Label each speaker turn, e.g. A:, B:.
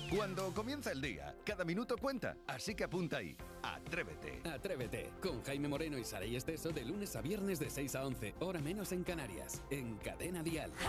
A: Cuando comienza el día, cada minuto cuenta, así que apunta ahí. Atrévete.
B: Atrévete, con Jaime Moreno y Saray Esteso de lunes a viernes de 6 a 11, hora menos en Canarias, en Cadena Dial.